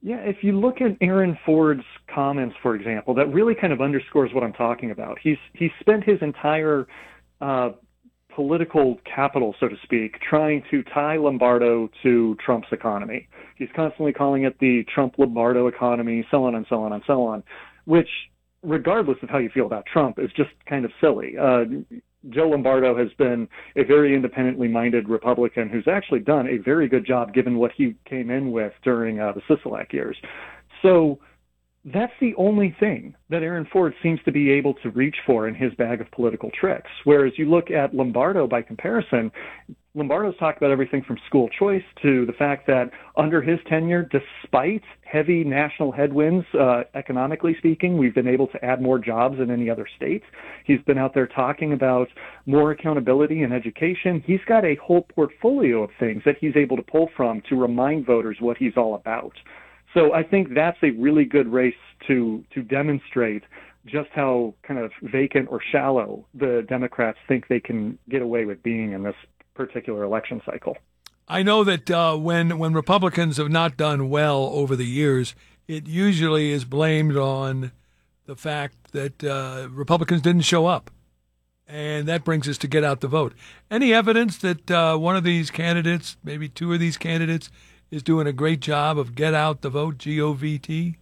Yeah, if you look at Aaron Ford's comments, for example, that really kind of underscores what I'm talking about. He's spent his entire uh, political capital, so to speak, trying to tie Lombardo to Trump's economy. He's constantly calling it the Trump-Lombardo economy, so on and so on and so on, which, regardless of how you feel about Trump, is just kind of silly. Joe Lombardo has been a very independently minded Republican who's actually done a very good job given what he came in with during the Sisolak years. So that's the only thing that Aaron Ford seems to be able to reach for in his bag of political tricks. Whereas you look at Lombardo by comparison, Lombardo's talked about everything from school choice to the fact that under his tenure, despite heavy national headwinds, economically speaking, we've been able to add more jobs than any other state. He's been out there talking about more accountability in education. He's got a whole portfolio of things that he's able to pull from to remind voters what he's all about. So I think that's a really good race to demonstrate just how kind of vacant or shallow the Democrats think they can get away with being in this particular election cycle. I know that when Republicans have not done well over the years, it usually is blamed on the fact that Republicans didn't show up. And that brings us to get out the vote. Any evidence that one of these candidates, maybe two of these candidates, is doing a great job of get out the vote, GOVT?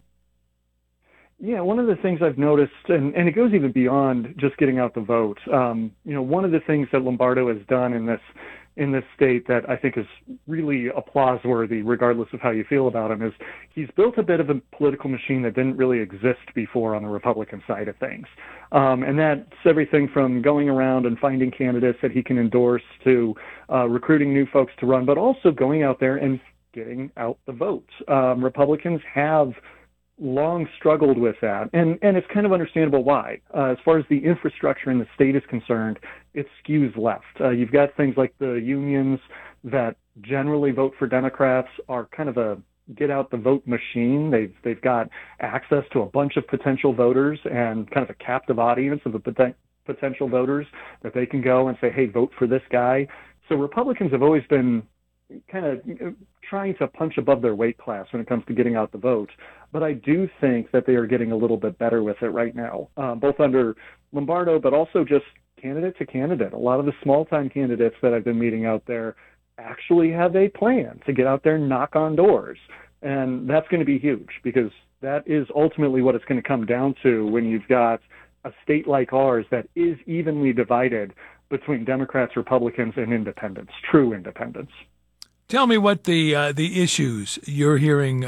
Yeah, one of the things I've noticed, and it goes even beyond just getting out the vote. One of the things that Lombardo has done in this state that I think is really applause-worthy, regardless of how you feel about him, is he's built a bit of a political machine that didn't really exist before on the Republican side of things. And that's everything from going around and finding candidates that he can endorse to recruiting new folks to run, but also going out there and getting out the vote. Republicans have long struggled with that, and it's kind of understandable why. As far as the infrastructure in the state is concerned, it skews left. You've got things like the unions that generally vote for Democrats are kind of a get out the vote machine. They've got access to a bunch of potential voters and kind of a captive audience of the potential voters that they can go and say, hey, vote for this guy. So Republicans have always been kind of trying to punch above their weight class when it comes to getting out the vote. But I do think that they are getting a little bit better with it right now, both under Lombardo, but also just candidate to candidate. A lot of the small-time candidates that I've been meeting out there actually have a plan to get out there and knock on doors. And that's going to be huge because that is ultimately what it's going to come down to when you've got a state like ours that is evenly divided between Democrats, Republicans, and independents, true independents. Tell me what the issues you're hearing.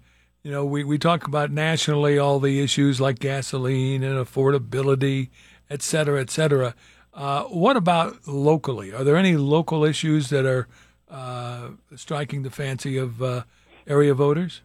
We talk about nationally all the issues like gasoline and affordability, et cetera, et cetera. What about locally? Are there any local issues that are striking the fancy of area voters?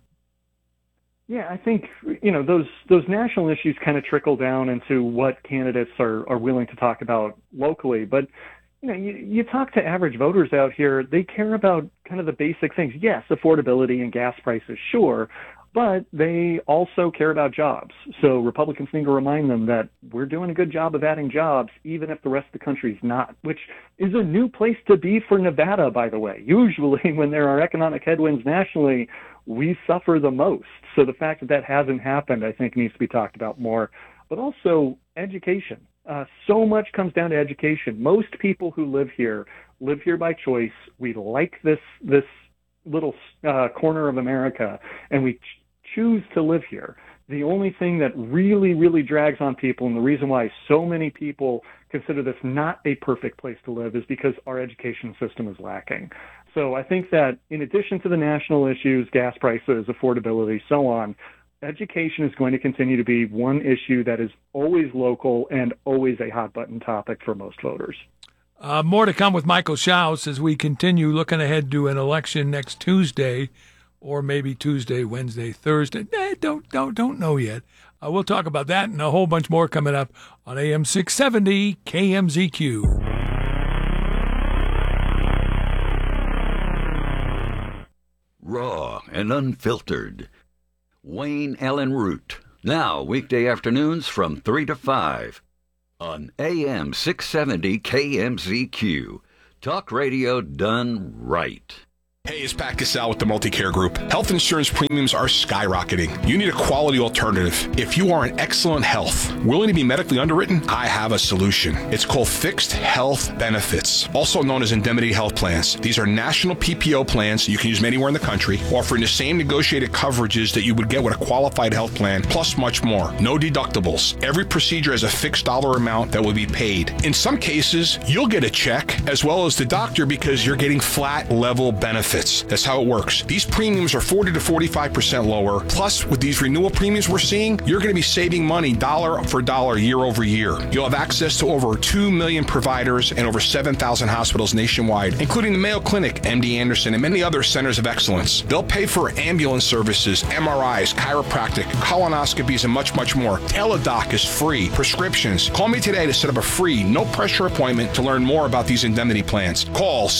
Yeah, I think those national issues kind of trickle down into what candidates are willing to talk about locally, but you talk to average voters out here, they care about kind of the basic things. Yes, affordability and gas prices, sure, but they also care about jobs. So Republicans need to remind them that we're doing a good job of adding jobs, even if the rest of the country's not, which is a new place to be for Nevada, by the way. Usually when there are economic headwinds nationally, we suffer the most. So the fact that hasn't happened, I think, needs to be talked about more. But also education. So much comes down to education. Most people who live here by choice. We like this little corner of America, and we choose to live here. The only thing that really, really drags on people, and the reason why so many people consider this not a perfect place to live, is because our education system is lacking. So I think that in addition to the national issues, gas prices, affordability, so on, education is going to continue to be one issue that is always local and always a hot-button topic for most voters. More to come with Michael Schaus as we continue looking ahead to an election next Tuesday, or maybe Tuesday, Wednesday, Thursday. Don't know yet. We'll talk about that and a whole bunch more coming up on AM 670 KMZQ. Raw and unfiltered. Wayne Allen Root. Now, weekday afternoons from 3 to 5 on AM 670 KMZQ. Talk radio done right. Hey, it's Pat Cassell with the Multicare Group. Health insurance premiums are skyrocketing. You need a quality alternative. If you are in excellent health, willing to be medically underwritten, I have a solution. It's called Fixed Health Benefits, also known as Indemnity Health Plans. These are national PPO plans you can use anywhere in the country, offering the same negotiated coverages that you would get with a qualified health plan, plus much more. No deductibles. Every procedure has a fixed dollar amount that will be paid. In some cases, you'll get a check as well as the doctor because you're getting flat level benefits. That's how it works. These premiums are 40 to 45% lower. Plus, with these renewal premiums we're seeing, you're going to be saving money dollar for dollar year over year. You'll have access to over 2 million providers and over 7,000 hospitals nationwide, including the Mayo Clinic, MD Anderson, and many other centers of excellence. They'll pay for ambulance services, MRIs, chiropractic, colonoscopies, and much, much more. Teladoc is free. Prescriptions. Call me today to set up a free, no-pressure appointment to learn more about these indemnity plans. Call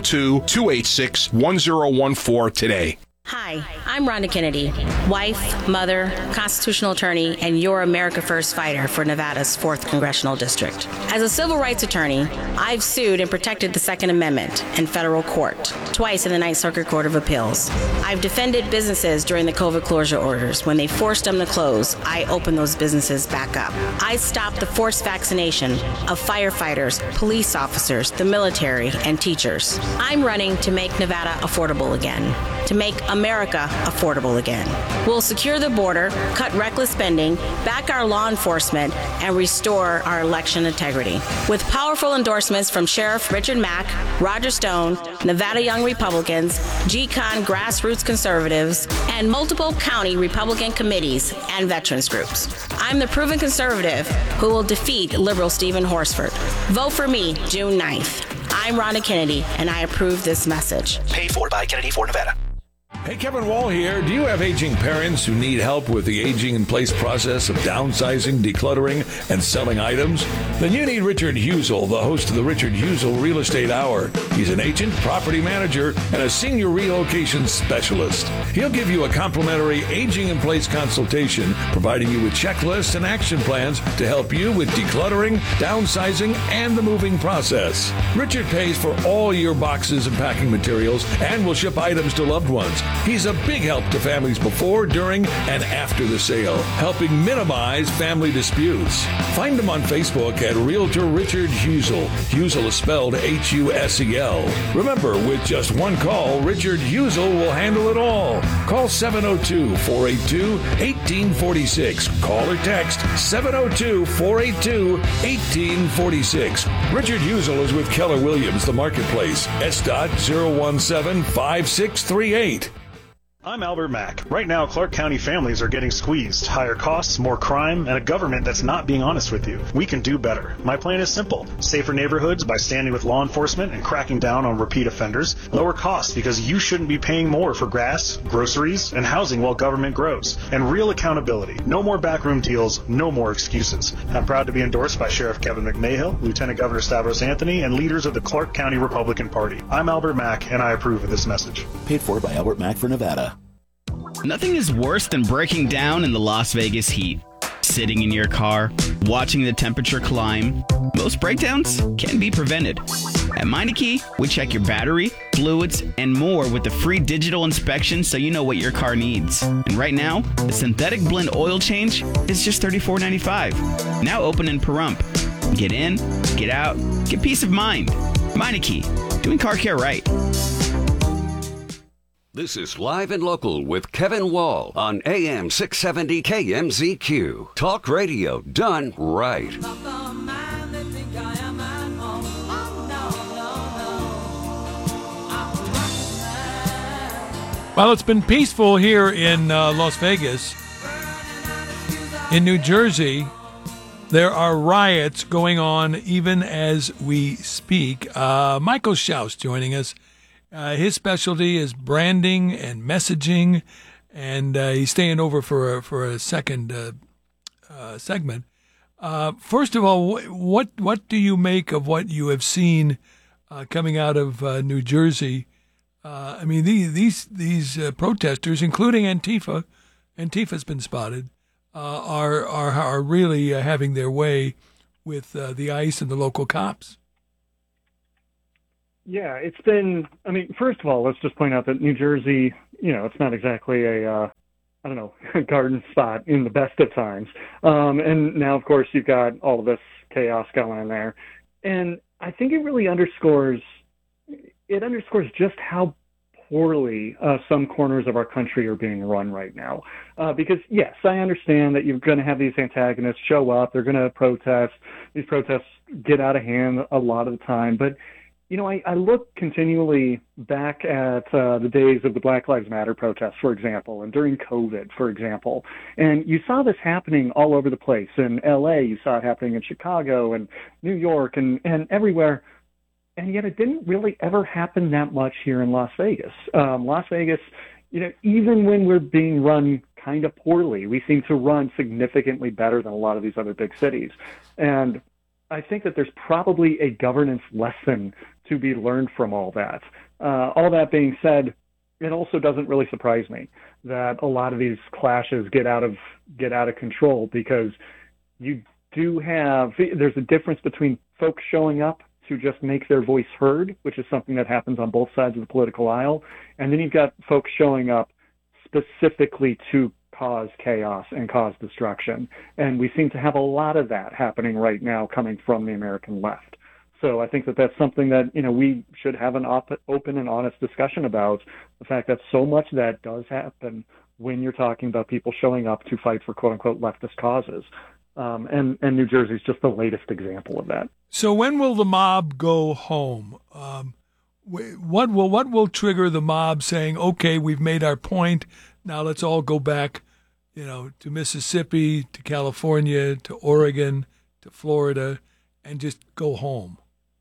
702-286-1014 today. Hi, I'm Rhonda Kennedy, wife, mother, constitutional attorney, and Your America First fighter for Nevada's 4th Congressional District. As a civil rights attorney, I've sued and protected the Second Amendment in federal court, twice in the Ninth Circuit Court of Appeals. I've defended businesses during the COVID closure orders. When they forced them to close, I opened those businesses back up. I stopped the forced vaccination of firefighters, police officers, the military, and teachers. I'm running to make Nevada affordable again, to make America affordable again. We'll secure the border, cut reckless spending, back our law enforcement, and restore our election integrity. With powerful endorsements from Sheriff Richard Mack, Roger Stone, Nevada Young Republicans, GCON grassroots conservatives, and multiple county Republican committees and veterans groups. I'm the proven conservative who will defeat liberal Stephen Horsford. Vote for me June 9th. I'm Rhonda Kennedy, and I approve this message. Paid for by Kennedy for Nevada. Hey, Kevin Wall here. Do you have aging parents who need help with the aging in place process of downsizing, decluttering, and selling items? Then you need Richard Husel, the host of the Richard Husel Real Estate Hour. He's an agent, property manager, and a senior relocation specialist. He'll give you a complimentary aging in place consultation, providing you with checklists and action plans to help you with decluttering, downsizing, and the moving process. Richard pays for all your boxes and packing materials and will ship items to loved ones. He's a big help to families before, during, and after the sale, helping minimize family disputes. Find him on Facebook at Realtor Richard Husel. Husel is spelled Husel. Remember, with just one call, Richard Husel will handle it all. Call 702-482-1846. Call or text 702-482-1846. Richard Husel is with Keller Williams, the Marketplace. SDOT 017-5638. I'm Albert Mack. Right now, Clark County families are getting squeezed. Higher costs, more crime, and a government that's not being honest with you. We can do better. My plan is simple. Safer neighborhoods by standing with law enforcement and cracking down on repeat offenders. Lower costs because you shouldn't be paying more for gas, groceries, and housing while government grows. And real accountability. No more backroom deals, no more excuses. I'm proud to be endorsed by Sheriff Kevin McMahill, Lieutenant Governor Stavros Anthony, and leaders of the Clark County Republican Party. I'm Albert Mack, and I approve of this message. Paid for by Albert Mack for Nevada. Nothing is worse than breaking down in the Las Vegas heat. Sitting in your car, watching the temperature climb. Most breakdowns can be prevented. At Meineke, we check your battery, fluids, and more with a free digital inspection so you know what your car needs. And right now, the synthetic blend oil change is just $34.95. Now open in Pahrump. Get in, get out, get peace of mind. Meineke, doing car care right. This is Live and Local with Kevin Wall on AM 670 KMZQ. Talk radio done right. Well, it's been peaceful here in Las Vegas. In New Jersey, there are riots going on even as we speak. Michael Schaus joining us. His specialty is branding and messaging, and he's staying over for a second segment. First of all, what do you make of what you have seen coming out of New Jersey? I mean, these protesters, including Antifa's been spotted, are really having their way with the ICE and the local cops. Yeah, it's been, I mean, first of all, let's just point out that New Jersey, it's not exactly I don't know, a garden spot in the best of times. And now, of course, you've got all of this chaos going on there. And I think it really underscores just how poorly some corners of our country are being run right now. Because, yes, I understand that you're going to have these antagonists show up. They're going to protest. These protests get out of hand a lot of the time. But, I look continually back at the days of the Black Lives Matter protests, for example, and during COVID, for example. And you saw this happening all over the place. In L.A., you saw it happening in Chicago and New York and everywhere. And yet it didn't really ever happen that much here in Las Vegas. Las Vegas, even when we're being run kind of poorly, we seem to run significantly better than a lot of these other big cities. And I think that there's probably a governance lesson to be learned from all that. All that being said, it also doesn't really surprise me that a lot of these clashes get out of control, because there's a difference between folks showing up to just make their voice heard, which is something that happens on both sides of the political aisle, and then you've got folks showing up specifically to cause chaos and cause destruction. And we seem to have a lot of that happening right now coming from the American left. So I think that that's something that, we should have an open and honest discussion about, the fact that so much of that does happen when you're talking about people showing up to fight for quote-unquote leftist causes. And New Jersey is just the latest example of that. So when will the mob go home? What will trigger the mob saying, okay, we've made our point, now let's all go back, to Mississippi, to California, to Oregon, to Florida, and just go home?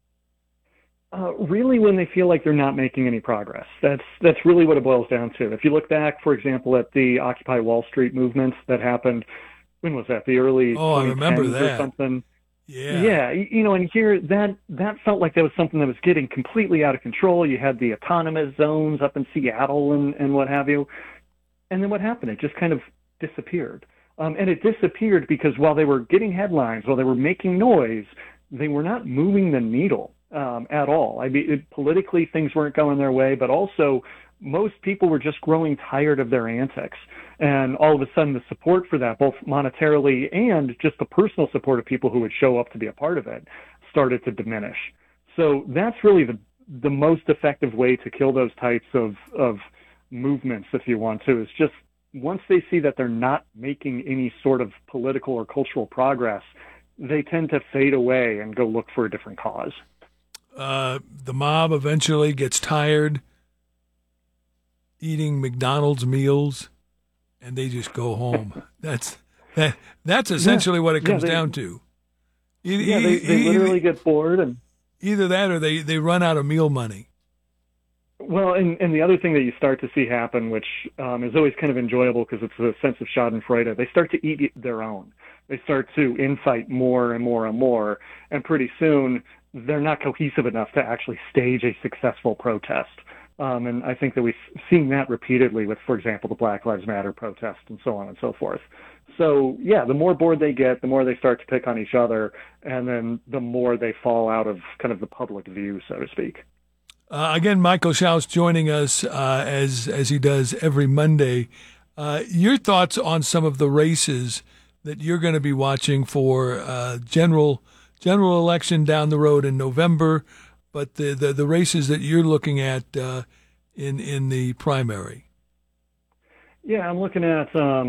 Really, when they feel like they're not making any progress. That's really what it boils down to. If you look back, for example, at the Occupy Wall Street movement that happened, when was that? The early 2010s I remember that. Or something. Yeah. And here that felt like that was something that was getting completely out of control. You had the autonomous zones up in Seattle and what have you. And then what happened? It just kind of disappeared. And it disappeared because while they were getting headlines, while they were making noise, they were not moving the needle at all. I mean, politically, things weren't going their way, but also most people were just growing tired of their antics. And all of a sudden, the support for that, both monetarily and just the personal support of people who would show up to be a part of it, started to diminish. So that's really the most effective way to kill those types of movements, if you want to, is just once they see that they're not making any sort of political or cultural progress, they tend to fade away and go look for a different cause. The mob eventually gets tired eating McDonald's meals, and they just go home. That's essentially what it comes down to. They literally get bored, and either that or they run out of meal money. Well, and the other thing that you start to see happen, which is always kind of enjoyable because it's a sense of schadenfreude, they start to eat their own. They start to infight more and more and more, and pretty soon they're not cohesive enough to actually stage a successful protest. And I think that we've seen that repeatedly with, for example, the Black Lives Matter protest and so on and so forth. So, yeah, the more bored they get, the more they start to pick on each other, and then the more they fall out of kind of the public view, so to speak. Again, Michael Schaus joining us as he does every Monday. Your thoughts on some of the races that you're going to be watching for general election down the road in November, but the races that you're looking at in the primary. Yeah, I'm looking at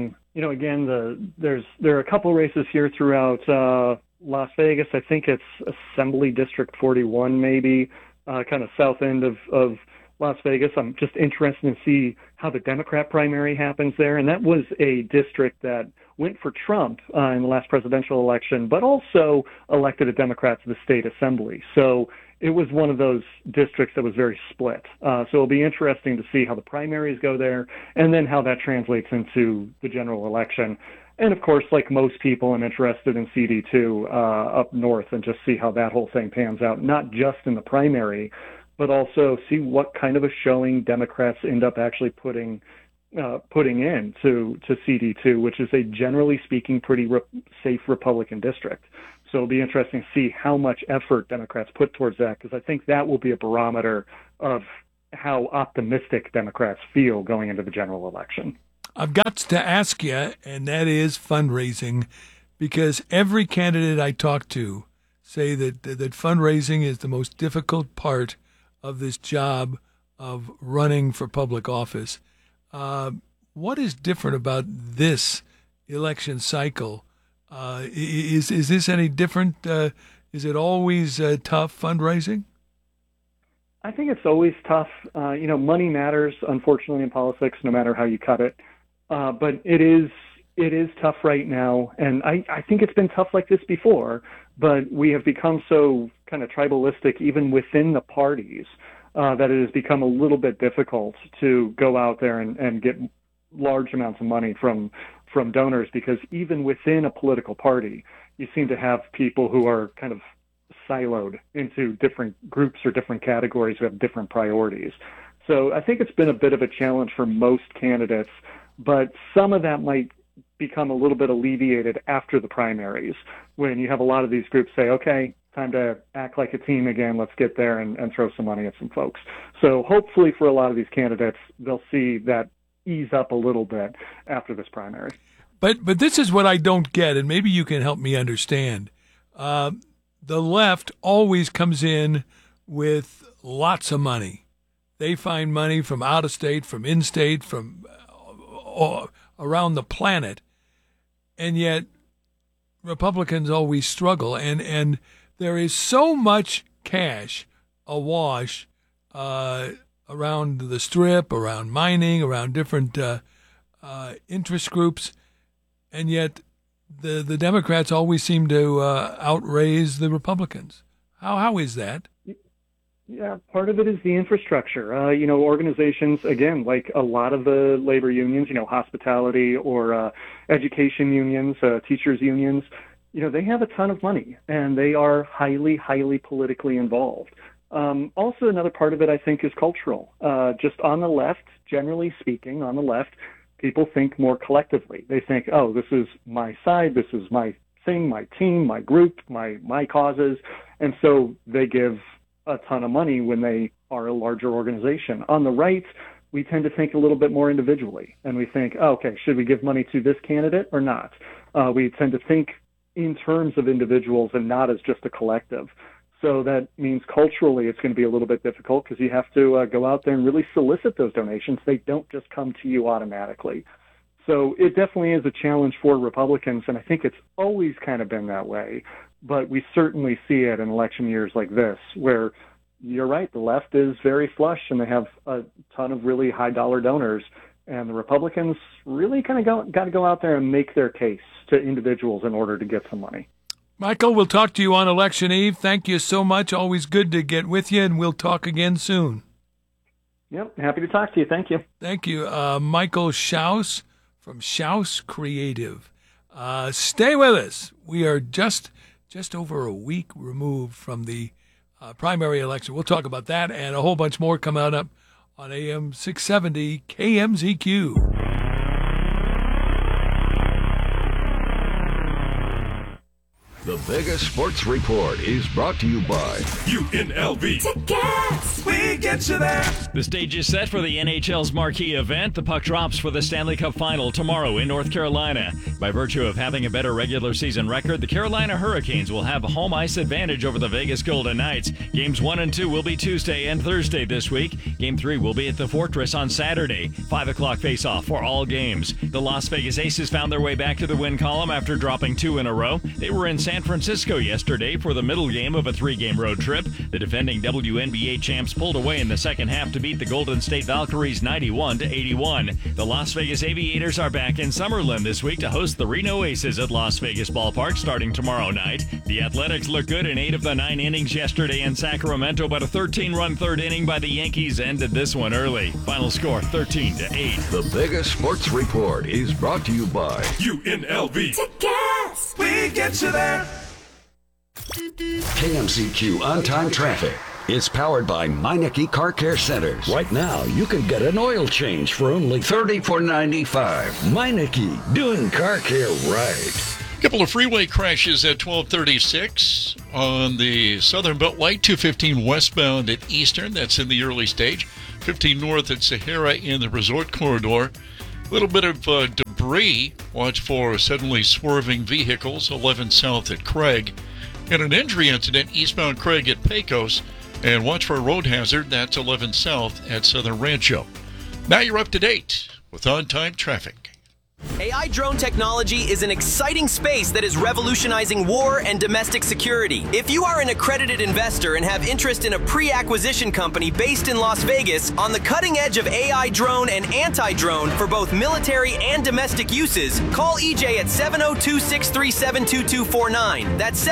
again there are a couple races here throughout Las Vegas. I think it's Assembly District 41 maybe. Kind of south end of Las Vegas. I'm just interested to see how the Democrat primary happens there. And that was a district that went for Trump in the last presidential election, but also elected a Democrat to the state assembly. So it was one of those districts that was very split. So it'll be interesting to see how the primaries go there and then how that translates into the general election. And, of course, like most people, I'm interested in CD2 up north and just see how that whole thing pans out, not just in the primary, but also see what kind of a showing Democrats end up actually putting in to CD2, which is a, generally speaking, pretty safe Republican district. So it'll be interesting to see how much effort Democrats put towards that, because I think that will be a barometer of how optimistic Democrats feel going into the general election. I've got to ask you, and that is fundraising, because every candidate I talk to say that fundraising is the most difficult part of this job of running for public office. What is different about this election cycle? Is this any different? Is it always tough fundraising? I think it's always tough. Money matters, unfortunately, in politics, no matter how you cut it. But it is tough right now, and I think it's been tough like this before. But we have become so kind of tribalistic, even within the parties, that it has become a little bit difficult to go out there and get large amounts of money from donors, because even within a political party, you seem to have people who are kind of siloed into different groups or different categories who have different priorities. So I think it's been a bit of a challenge for most candidates, but some of that might become a little bit alleviated after the primaries, when you have a lot of these groups say, okay, time to act like a team again, let's get there and throw some money at some folks. So hopefully for a lot of these candidates, they'll see that ease up a little bit after this primary. But this is what I don't get, and maybe you can help me understand. The left always comes in with lots of money. They find money from out of state, from in-state, from around the planet, and yet Republicans always struggle. And there is so much cash awash around the Strip, around mining, around different interest groups, and yet the Democrats always seem to outraise the Republicans. How is that? Yeah, part of it is the infrastructure. Organizations, again, like a lot of the labor unions, hospitality or education unions, teachers unions, they have a ton of money, and they are highly, highly politically involved. Also, another part of it, I think, is cultural. Just on the left, generally speaking, on the left, people think more collectively. They think, oh, this is my side, this is my thing, my team, my group, my causes. And so they give a ton of money when they are a larger organization. On the right, we tend to think a little bit more individually. And we think, oh, okay, should we give money to this candidate or not? We tend to think in terms of individuals and not as just a collective. So that means culturally it's going to be a little bit difficult, because you have to go out there and really solicit those donations. They don't just come to you automatically. So it definitely is a challenge for Republicans, and I think it's always kind of been that way. But we certainly see it in election years like this, where you're right, the left is very flush and they have a ton of really high-dollar donors, and the Republicans really kind of got to go out there and make their case to individuals in order to get some money. Michael, we'll talk to you on election eve. Thank you so much. Always good to get with you, and we'll talk again soon. Yep, happy to talk to you. Thank you. Thank you. Michael Schaus from Schaus Creative. Stay with us. We are just over a week removed from the primary election. We'll talk about that and a whole bunch more coming up on AM 670 KMZQ. The Vegas Sports Report is brought to you by UNLV. Tickets! We get you there. The stage is set for the NHL's marquee event. The puck drops for the Stanley Cup Final tomorrow in North Carolina. By virtue of having a better regular season record, the Carolina Hurricanes will have a home ice advantage over the Vegas Golden Knights. Games 1 and 2 will be Tuesday and Thursday this week. Game 3 will be at the Fortress on Saturday. 5 o'clock face-off for all games. The Las Vegas Aces found their way back to the win column after dropping 2 in a row. They were in San Francisco yesterday for the middle game of a 3-game road trip. The defending WNBA champs pulled away in the second half to beat the Golden State Valkyries 91-81. The Las Vegas Aviators are back in Summerlin this week to host the Reno Aces at Las Vegas Ballpark starting tomorrow night. The Athletics looked good in 8 of the 9 innings yesterday in Sacramento, but a 13-run third inning by the Yankees ended this one early. Final score 13-8. The Vegas Sports Report is brought to you by UNLV. Tickets! We get you there. KMZQ On-Time Traffic is powered by Meineke Car Care Centers. Right now, you can get an oil change for only $34.95. Meineke, doing car care right. Couple of freeway crashes at 1236 on the Southern Beltway, 215 westbound at Eastern. That's in the early stage. 15 north at Sahara in the resort corridor. A little bit of debris. Watch for suddenly swerving vehicles. 11 south at Craig. And an injury incident eastbound Craig at Pecos. And watch for a road hazard. That's 11 south at Southern Rancho. Now you're up to date with on-time traffic. AI drone technology is an exciting space that is revolutionizing war and domestic security. If you are an accredited investor and have interest in a pre-acquisition company based in Las Vegas on the cutting edge of AI drone and anti-drone for both military and domestic uses, call EJ at 702-637-2249. That's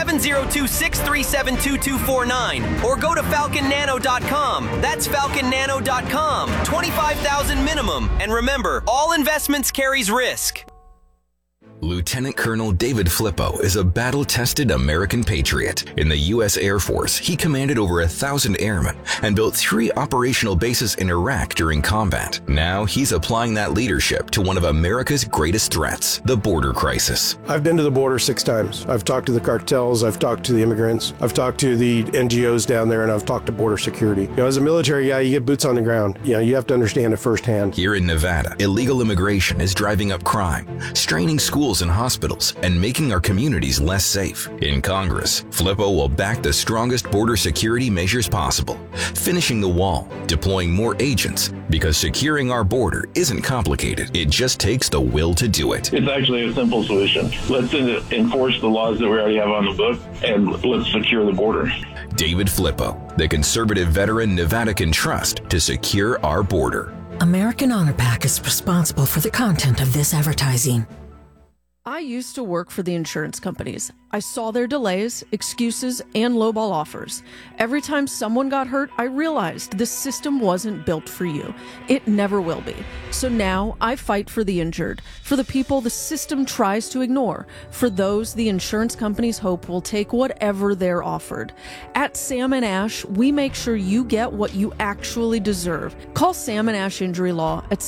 702-637-2249. Or go to falconnano.com. That's falconnano.com. $25,000 minimum. And remember, all investments carries risk. Lieutenant Colonel David Flippo is a battle-tested American patriot. In the U.S. Air Force, he commanded over 1,000 airmen and built 3 operational bases in Iraq during combat. Now he's applying that leadership to one of America's greatest threats, the border crisis. I've been to the border 6 times. I've talked to the cartels, I've talked to the immigrants, I've talked to the NGOs down there, and I've talked to border security. You know, as a military guy, you get boots on the ground. You know, you have to understand it firsthand. Here in Nevada, illegal immigration is driving up crime, straining schools and hospitals, and making our communities less safe. In Congress, Flippo will back the strongest border security measures possible, finishing the wall, deploying more agents, because securing our border isn't complicated. It just takes the will to do it. It's actually a simple solution. Let's enforce the laws that we already have on the book, and let's secure the border. David Flippo, the conservative veteran Nevada can trust to secure our border. American Honor Pack is responsible for the content of this advertising. I used to work for the insurance companies. I saw their delays, excuses, and lowball offers. Every time someone got hurt, I realized this system wasn't built for you. It never will be. So now I fight for the injured, for the people the system tries to ignore, for those the insurance companies hope will take whatever they're offered. At Sam & Ash, we make sure you get what you actually deserve. Call Sam & Ash Injury Law at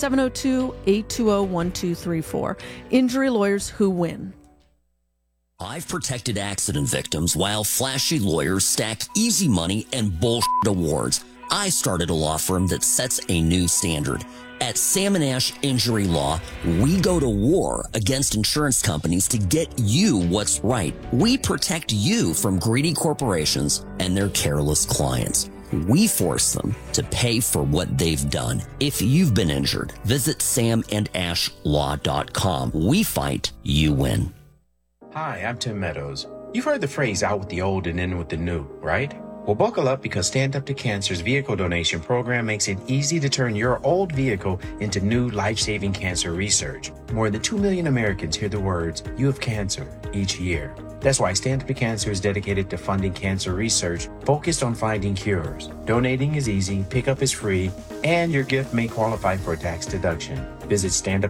702-820-1234. Injury lawyers who win. I've protected accident victims while flashy lawyers stack easy money and bullshit awards. I started a law firm that sets a new standard. At Sam & Ash Injury Law, we go to war against insurance companies to get you what's right. We protect you from greedy corporations and their careless clients. We force them to pay for what they've done. If you've been injured, visit samandashlaw.com. We fight, you win. Hi, I'm Tim Meadows. You've heard the phrase out with the old and in with the new, right? Well, buckle up because Stand Up to Cancer's vehicle donation program makes it easy to turn your old vehicle into new life-saving cancer research. More than 2 million Americans hear the words, "You have cancer," each year. That's why Stand Up to Cancer is dedicated to funding cancer research focused on finding cures. Donating is easy, pickup is free, and your gift may qualify for a tax deduction. Visit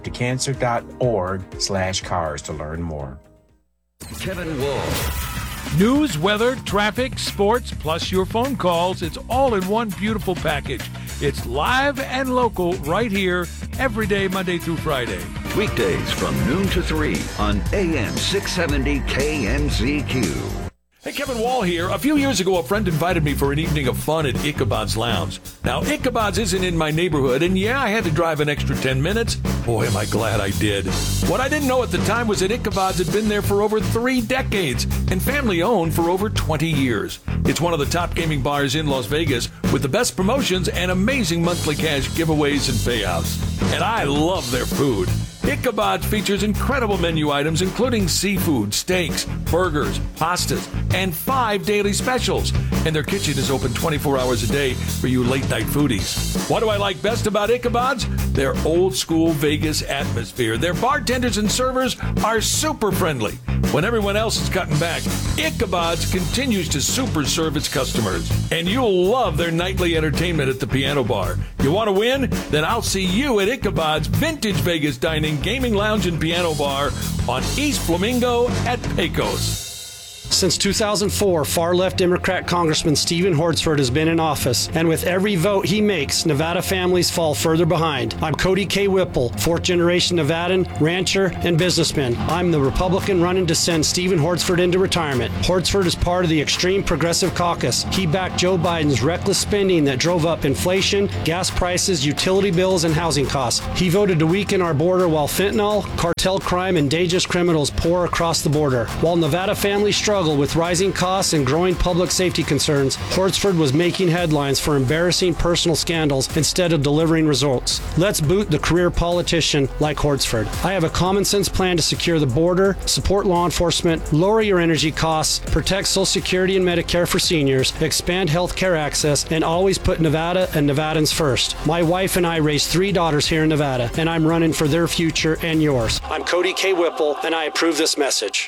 standuptocancer.org/cars to learn more. Kevin Wall. News, weather, traffic, sports, plus your phone calls. It's all in one beautiful package. It's live and local right here every day, Monday through Friday. Weekdays from noon to 3 on AM 670 KMZQ. Hey, Kevin Wall here. A few years ago, a friend invited me for an evening of fun at Ichabod's Lounge. Now, Ichabod's isn't in my neighborhood, and yeah, I had to drive an extra 10 minutes. Boy, am I glad I did. What I didn't know at the time was that Ichabod's had been there for over 3 decades and family-owned for over 20 years. It's one of the top gaming bars in Las Vegas with the best promotions and amazing monthly cash giveaways and payouts. And I love their food. Ichabod's features incredible menu items including seafood, steaks, burgers, pastas, and 5 daily specials. And their kitchen is open 24 hours a day for you late-night foodies. What do I like best about Ichabod's? Their old-school Vegas atmosphere. Their bartenders and servers are super friendly. When everyone else is cutting back, Ichabod's continues to super serve its customers. And you'll love their nightly entertainment at the piano bar. You want to win? Then I'll see you at Ichabod's Vintage Vegas Dining, Gaming Lounge, and Piano Bar on East Flamingo at Pecos. Since 2004, far-left Democrat Congressman Stephen Hortzford has been in office, and with every vote he makes, Nevada families fall further behind. I'm Cody K. Whipple, fourth-generation Nevadan, rancher, and businessman. I'm the Republican running to send Stephen Hortzford into retirement. Hortzford is part of the extreme progressive caucus. He backed Joe Biden's reckless spending that drove up inflation, gas prices, utility bills, and housing costs. He voted to weaken our border while fentanyl, cartel crime, and dangerous criminals pour across the border. While Nevada families struggle with rising costs and growing public safety concerns, Hortzford was making headlines for embarrassing personal scandals instead of delivering results. Let's boot the career politician like Hortzford. I have a common sense plan to secure the border, support law enforcement, lower your energy costs, protect Social Security and Medicare for seniors, expand health care access, and always put Nevada and Nevadans first. My wife and I raised 3 daughters here in Nevada, and I'm running for their future and yours. I'm Cody K. Whipple, and I approve this message.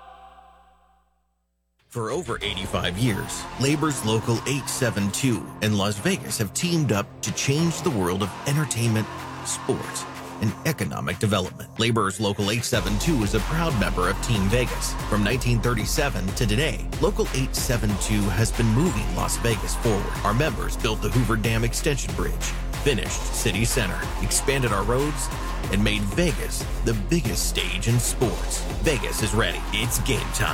For over 85 years, Labor's Local 872 in Las Vegas have teamed up to change the world of entertainment, sports, and economic development. Labor's Local 872 is a proud member of Team Vegas. From 1937 to today, Local 872 has been moving Las Vegas forward. Our members built the Hoover Dam Extension Bridge, finished City Center, expanded our roads, and made Vegas the biggest stage in sports. Vegas is ready. It's game time.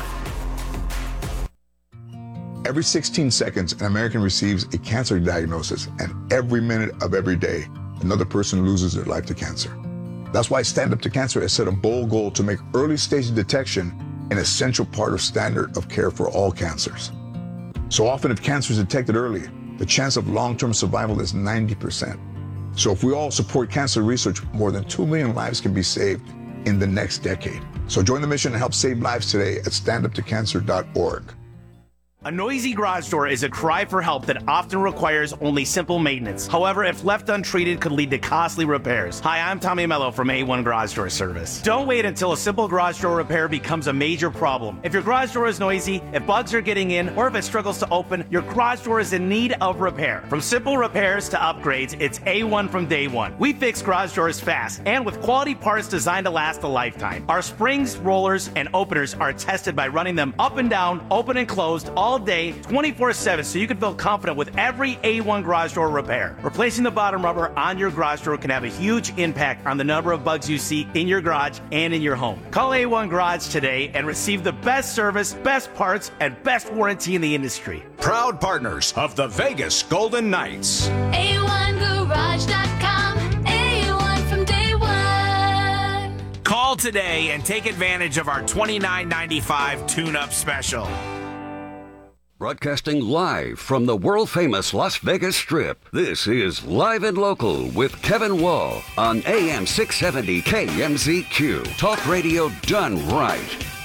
Every 16 seconds, an American receives a cancer diagnosis, and every minute of every day, another person loses their life to cancer. That's why Stand Up to Cancer has set a bold goal to make early-stage detection an essential part of standard of care for all cancers. So often, if cancer is detected early, the chance of long-term survival is 90%. So if we all support cancer research, more than 2 million lives can be saved in the next decade. So join the mission and help save lives today at standuptocancer.org. A noisy garage door is a cry for help that often requires only simple maintenance. However, if left untreated, could lead to costly repairs. Hi, I'm Tommy Mello from A1 Garage Door Service. Don't wait until a simple garage door repair becomes a major problem. If your garage door is noisy, if bugs are getting in, or if it struggles to open, your garage door is in need of repair. From simple repairs to upgrades, it's A1 from day one. We fix garage doors fast and with quality parts designed to last a lifetime. Our springs, rollers, and openers are tested by running them up and down, open and closed, all day, 24/7, so you can feel confident with every A1 garage door repair. Replacing the bottom rubber on your garage door can have a huge impact on the number of bugs you see in your garage and in your home. Call A1 Garage today and receive the best service, best parts, and best warranty in the industry. Proud partners of the Vegas Golden Knights. A1Garage.com. A1 from day one. Call today and take advantage of our $29.95 tune-up special. Broadcasting live from the world-famous Las Vegas Strip, this is Live and Local with Kevin Wall on AM 670 KMZQ. Talk radio done right.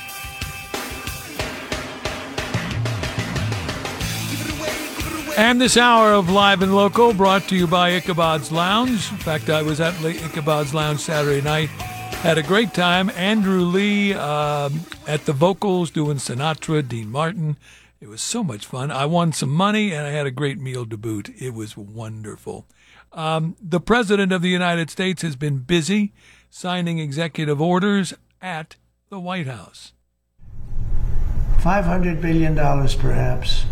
And this hour of Live and Local brought to you by Ichabod's Lounge. In fact, I was at Ichabod's Lounge Saturday night. Had a great time. Andrew Lee at the vocals doing Sinatra, Dean Martin. It was so much fun. I won some money, and I had a great meal to boot. It was wonderful. The President of the United States has been busy signing executive orders at the White House. $500 billion, perhaps.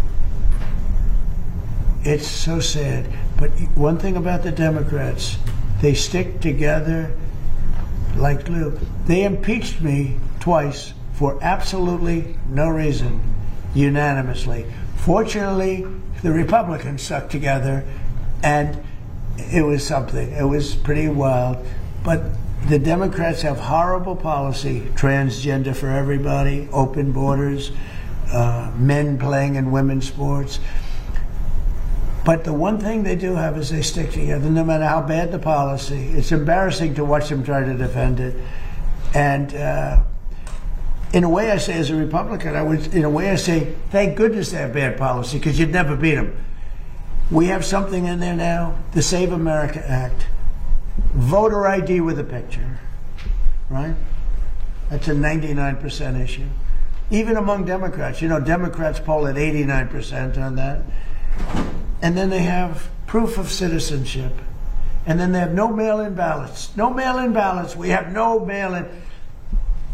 It's so sad. But one thing about the Democrats, they stick together like glue. They impeached me twice for absolutely no reason. Unanimously. Fortunately, the Republicans stuck together, and it was something. It was pretty wild. But the Democrats have horrible policy, transgender for everybody, open borders, men playing in women's sports. But the one thing they do have is they stick together, no matter how bad the policy. It's embarrassing to watch them try to defend it. And in a way, I say, as a Republican, I say, thank goodness they have bad policy, because you'd never beat them. We have something in there now, the Save America Act. Voter ID with a picture, right? That's a 99% issue. Even among Democrats. Democrats poll at 89% on that. And then they have proof of citizenship. And then they have no mail-in ballots. No mail-in ballots. We have no mail-in.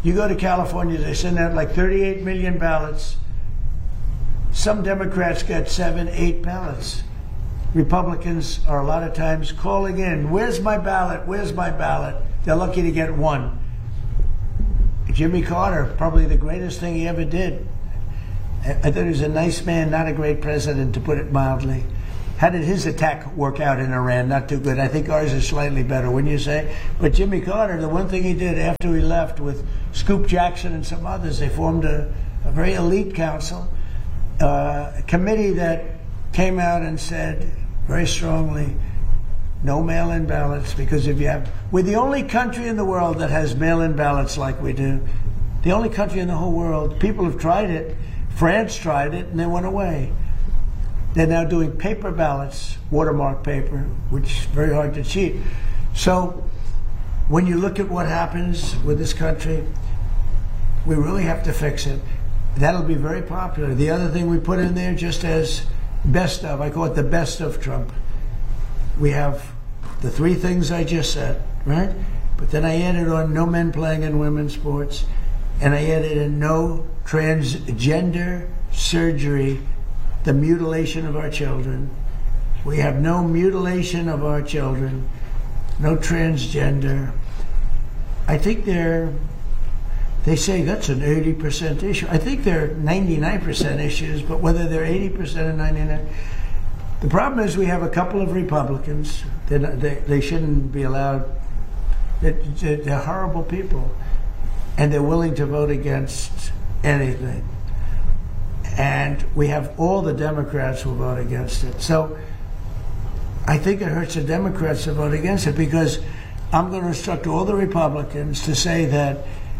You go to California, they send out like 38 million ballots. Some Democrats get 7, 8 ballots. Republicans are a lot of times calling in, where's my ballot? Where's my ballot? They're lucky to get one. Jimmy Carter, probably the greatest thing he ever did. I thought he was a nice man, not a great president, to put it mildly. How did his attack work out in Iran? Not too good. I think ours is slightly better, wouldn't you say? But Jimmy Carter, the one thing he did after he left with Scoop Jackson and some others, they formed a very elite council, a committee that came out and said very strongly, no mail-in ballots, because if you have, we're the only country in the world that has mail-in ballots like we do. The only country in the whole world. People have tried it. France tried it and they went away. They're now doing paper ballots, watermark paper, which is very hard to cheat. So when you look at what happens with this country, we really have to fix it. That'll be very popular. The other thing we put in there just as best of, I call it the best of Trump. We have the 3 things I just said, right? But then I added on no men playing in women's sports, and I added in no transgender surgery, the mutilation of our children. We have no mutilation of our children, no transgender. I think they say that's an 80% issue. I think they're 99% issues, but whether they're 80% or 99%. The problem is we have a couple of Republicans. They shouldn't be allowed. They're horrible people, and they're willing to vote against anything. And we have all the Democrats who vote against it. So I think it hurts the Democrats to vote against it, because I'm going to instruct all the Republicans to say that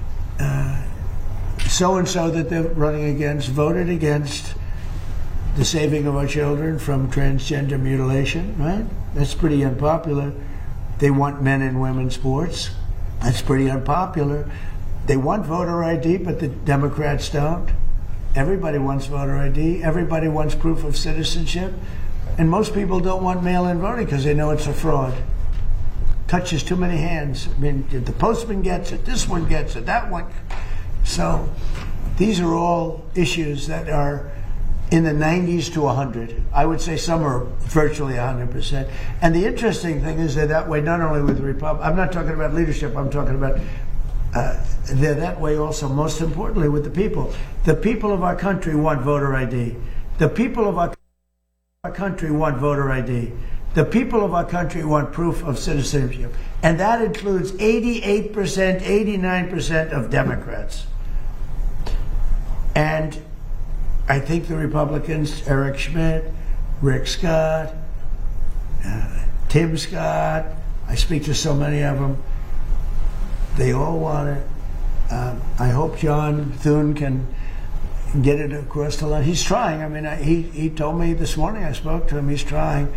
so-and-so that they're running against voted against the saving of our children from transgender mutilation, right? That's pretty unpopular. They want men and women's sports. That's pretty unpopular. They want voter ID, but the Democrats don't. Everybody wants voter ID. Everybody wants proof of citizenship. And most people don't want mail-in voting because they know it's a fraud. Touches too many hands. I mean, the postman gets it, this one gets it, that one. So these are all issues that are in the 90s to 100. I would say some are virtually 100%. And the interesting thing is they're that way not only with Republicans. I'm not talking about leadership. I'm talking about they're that way also, most importantly, with the people. The people of our country want voter ID. The people of our country want voter ID. The people of our country want proof of citizenship. And that includes 88%, 89% of Democrats. And I think the Republicans, Eric Schmidt, Rick Scott, Tim Scott, I speak to so many of them, they all want it. I hope John Thune can get it across the line. He's trying. I mean, he told me this morning, I spoke to him, he's trying.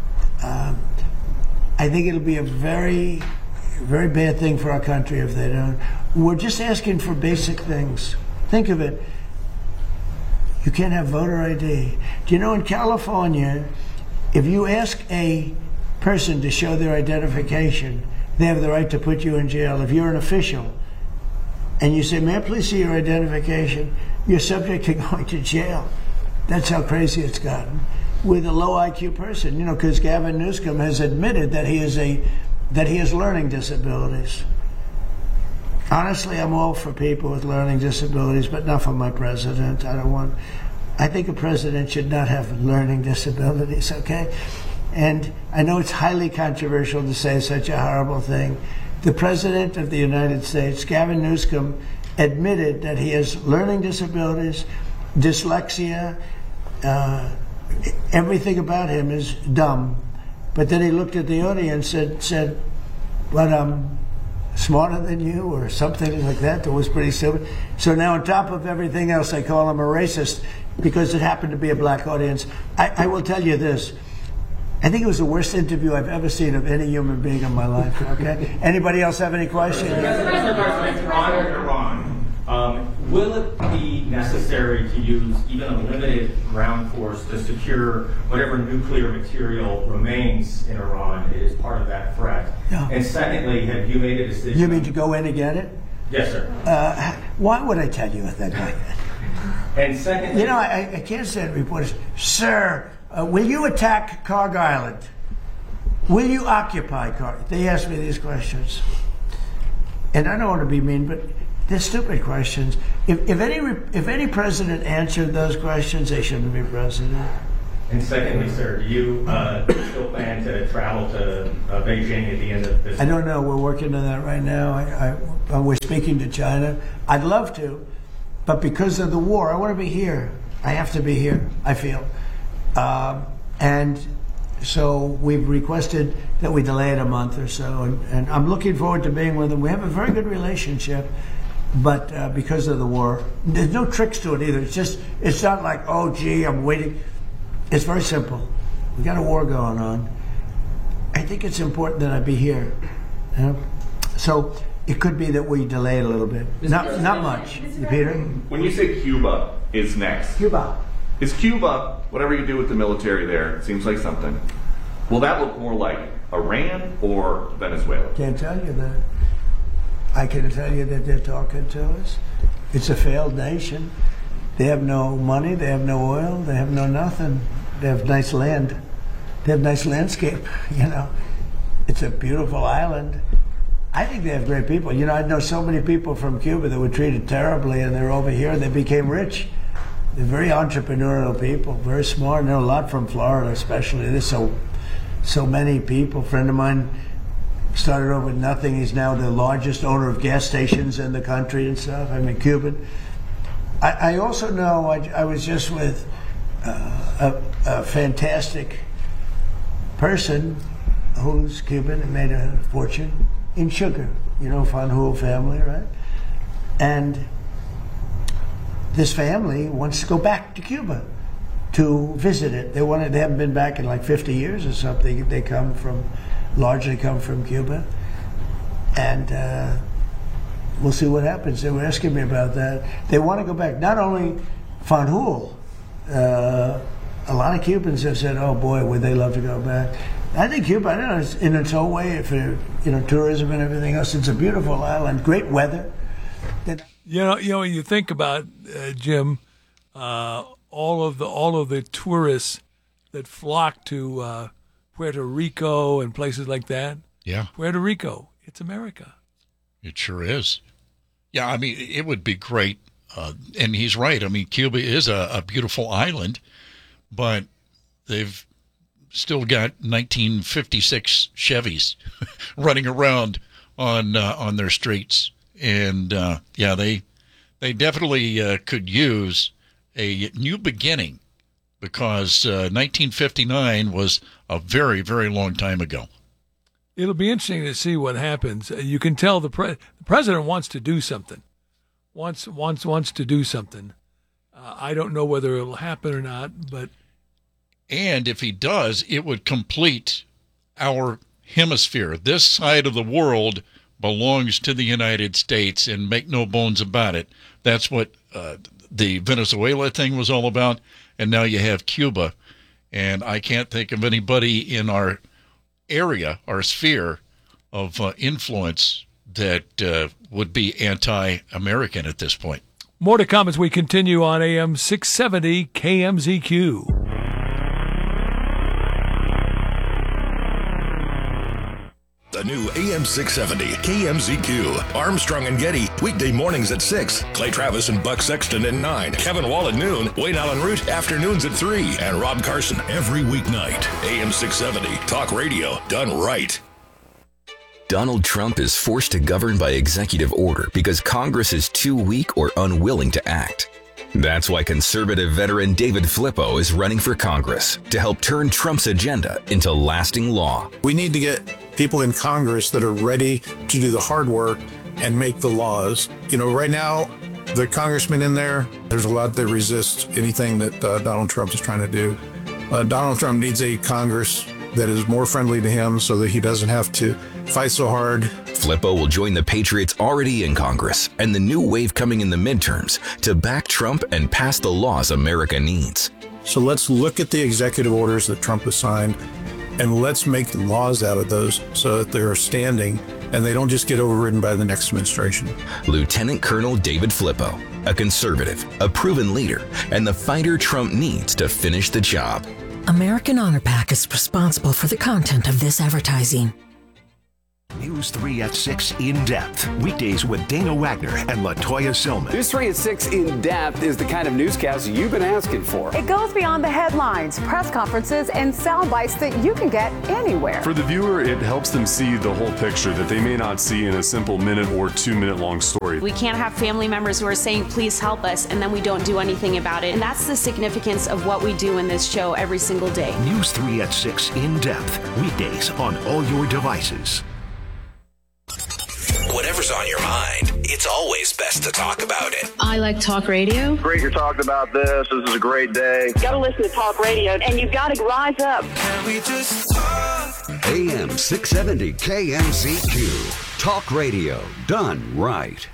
I think it'll be a very, very bad thing for our country if they don't. We're just asking for basic things. Think of it. You can't have voter ID. Do you know in California, if you ask a person to show their identification, they have the right to put you in jail. If you're an official and you say, may I please see your identification, you're subject to going to jail. That's how crazy it's gotten with a low IQ person, you know, because Gavin Newsom has admitted that he has learning disabilities. Honestly, I'm all for people with learning disabilities, but not for my president. I think a president should not have learning disabilities, okay? And I know it's highly controversial to say such a horrible thing. The President of the United States, Gavin Newsom, admitted that he has learning disabilities, dyslexia, everything about him is dumb. But then he looked at the audience and said, but I'm smarter than you, or something like that. That was pretty stupid. So now on top of everything else, I call him a racist because it happened to be a black audience. I will tell you this. I think it was the worst interview I've ever seen of any human being in my life, okay? Anybody else have any questions? Will it be necessary to use even a limited ground force to secure whatever nuclear material remains in Iran as part of that threat? Yeah. And secondly, have you made a decision? You mean to go in and get it? Yes, sir. Why would I tell you a thing like that? And secondly, You know, I can't send reporters, sir, will you attack Carg Island? Will you occupy Carg? They ask me these questions. And I don't want to be mean, but they're stupid questions. If any president answered those questions, they shouldn't be president. And secondly, sir, do you still plan to travel to Beijing at the end of this? I don't know. We're working on that right now. We're speaking to China. I'd love to, but because of the war, I want to be here. I have to be here, I feel. And so we've requested that we delay it a month or so. And I'm looking forward to being with them. We have a very good relationship, but because of the war, there's no tricks to it either. It's not like, oh, gee, I'm waiting. It's very simple. We got a war going on. I think it's important that I be here. You know? So it could be that we delay it a little bit. Not much. Peter? When you say Cuba is next, is Cuba, whatever you do with the military there, it seems like something, will that look more like Iran or Venezuela? Can't tell you that. I can tell you that they're talking to us. It's a failed nation. They have no money, they have no oil, they have no nothing. They have nice land. They have nice landscape, you know. It's a beautiful island. I think they have great people. You know, I know so many people from Cuba that were treated terribly, and they're over here and they became rich. They're very entrepreneurial people, very smart. I know a lot from Florida, especially. There's so many people. A friend of mine started over with nothing. He's now the largest owner of gas stations in the country and stuff. I mean, Cuban. I also know I was just with a fantastic person who's Cuban and made a fortune in sugar. You know, Fanjul family, right? And this family wants to go back to Cuba to visit it. They haven't been back in like 50 years or something. They largely come from Cuba. And we'll see what happens. They were asking me about that. They want to go back. Not only Fanjul, a lot of Cubans have said, "Oh boy, would they love to go back." I think Cuba, I don't know, in its own way, for tourism and everything else, it's a beautiful island, great weather. You know, when you think about Jim, all of the tourists that flock to Puerto Rico and places like that. Yeah, Puerto Rico, it's America. It sure is. Yeah, I mean, it would be great. And he's right. I mean, Cuba is a beautiful island, but they've still got 1956 Chevys running around on their streets. And, yeah, they definitely could use a new beginning, because 1959 was a very, very long time ago. It'll be interesting to see what happens. You can tell the president wants to do something. Wants to do something. I don't know whether it'll happen or not, but and if he does, it would complete our hemisphere. This side of the world belongs to the United States, and make no bones about it. That's what the Venezuela thing was all about, and now you have Cuba, and I can't think of anybody in our area, our sphere of influence, that would be anti-American at this point. More to come as we continue on AM 670 KMZQ. The new AM 670 KMZQ. Armstrong and Getty, weekday mornings at 6. Clay Travis and Buck Sexton at 9. Kevin Wall at noon. Wayne Allen Root, afternoons at 3. And Rob Carson every weeknight. AM 670, talk radio done right. Donald Trump is forced to govern by executive order because Congress is too weak or unwilling to act. That's why conservative veteran David Flippo is running for Congress to help turn Trump's agenda into lasting law. We need to get people in Congress that are ready to do the hard work and make the laws. You know, right now, the congressmen in there's a lot that resist anything that Donald Trump is trying to do. Donald Trump needs a Congress that is more friendly to him so that he doesn't have to fight so hard. Flippo will join the Patriots already in Congress and the new wave coming in the midterms to back Trump and pass the laws America needs. So let's look at the executive orders that Trump has signed and let's make laws out of those so that they're standing and they don't just get overridden by the next administration. Lieutenant Colonel David Flippo, a conservative, a proven leader, and the fighter Trump needs to finish the job. American Honor Pack is responsible for the content of this advertising. News 3 at 6 In Depth. Weekdays with Dana Wagner and LaToya Silman. News 3 at 6 In Depth is the kind of newscast you've been asking for. It goes beyond the headlines, press conferences, and sound bites that you can get anywhere. For the viewer, it helps them see the whole picture that they may not see in a simple minute or 2 minute long story. We can't have family members who are saying, please help us, and then we don't do anything about it. And that's the significance of what we do in this show every single day. News 3 at 6 In Depth. Weekdays on all your devices. Whatever's on your mind, it's always best to talk about it. I like talk radio. Great you're talking about this. This is a great day. Got to listen to talk radio, and you've got to rise up. Can we just talk? AM 670 KMZQ. Talk radio done right.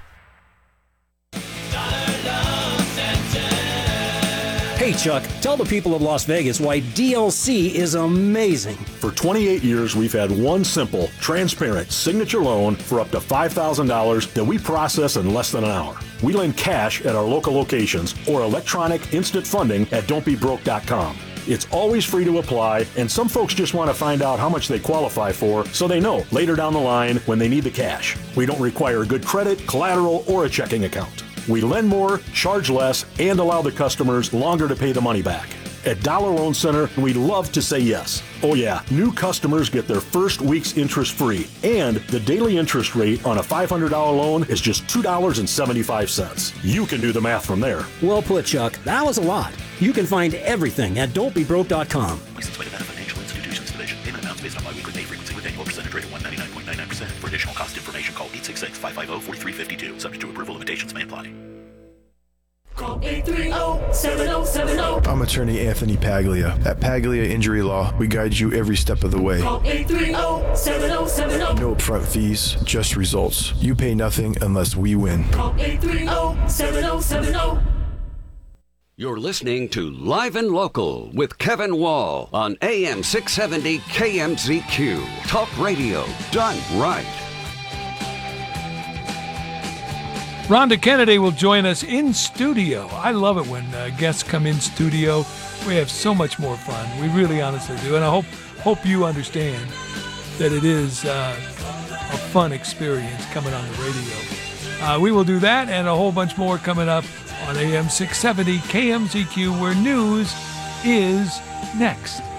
Hey, Chuck, tell the people of Las Vegas why DLC is amazing. For 28 years, we've had one simple, transparent signature loan for up to $5,000 that we process in less than an hour. We lend cash at our local locations or electronic instant funding at don'tbebroke.com. It's always free to apply, and some folks just want to find out how much they qualify for so they know later down the line when they need the cash. We don't require good credit, collateral, or a checking account. We lend more, charge less, and allow the customers longer to pay the money back. At Dollar Loan Center, we love to say yes. Oh yeah, new customers get their first week's interest free, and the daily interest rate on a $500 loan is just $2.75. You can do the math from there. Well put, Chuck. That was a lot. You can find everything at don'tbebroke.com. Licensed by Nevada Financial Institutions Division. Payment amounts based on biweekly pay frequency with annual percentage rate of 199.99%. For additional cost information, call 866-550-4352. Subject to approval, limitations may apply. Call 830-7070. I'm attorney Anthony Paglia. At Paglia Injury Law, we guide you every step of the way. Call 830-7070. No upfront fees, just results. You pay nothing unless we win. Call 830-7070. You're listening to Live and Local with Kevin Wall on AM 670 KMZQ. Talk radio done right. Rhonda Kennedy will join us in studio. I love it when guests come in studio. We have so much more fun. We really honestly do. And I hope you understand that it is a fun experience coming on the radio. We will do that and a whole bunch more coming up on AM 670 KMZQ, where news is next.